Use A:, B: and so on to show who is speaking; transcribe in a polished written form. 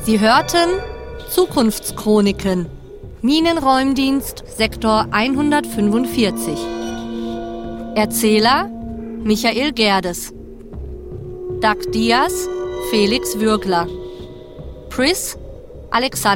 A: Sie hörten Zukunftschroniken, Minenräumdienst Sektor 145. Erzähler Michael Gerdes. Dag Diaz Felix Würgler. Pris Alexander